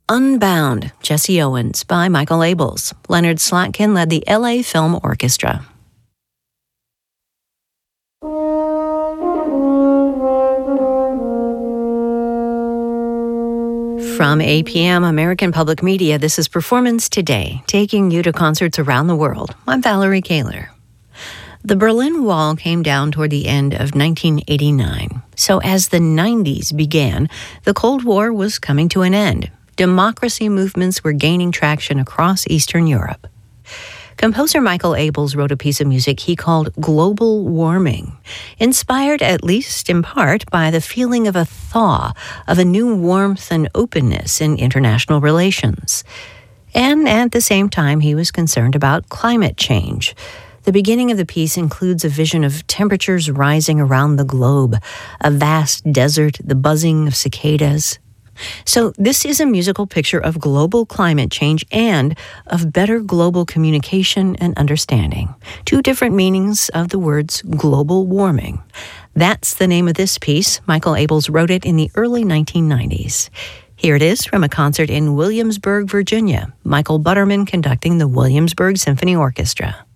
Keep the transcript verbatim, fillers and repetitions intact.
Unbound, Jesse Owens by Michael Abels. Leonard Slatkin led the L A Film Orchestra. From A P M American Public Media, this is Performance Today, taking you to concerts around the world. I'm Valerie Kaler. The Berlin Wall came down toward the end of nineteen eighty-nine. So as the nineties began, the Cold War was coming to an end. Democracy movements were gaining traction across Eastern Europe. Composer Michael Abels wrote a piece of music he called Global Warming, inspired at least in part by the feeling of a thaw, of a new warmth and openness in international relations. And at the same time, he was concerned about climate change. The beginning of the piece includes a vision of temperatures rising around the globe, a vast desert, the buzzing of cicadas. So this is a musical picture of global climate change and of better global communication and understanding. Two different meanings of the words global warming. That's the name of this piece. Michael Abels wrote it in the early nineteen nineties. Here it is from a concert in Williamsburg, Virginia. Michael Butterman conducting the Williamsburg Symphony Orchestra.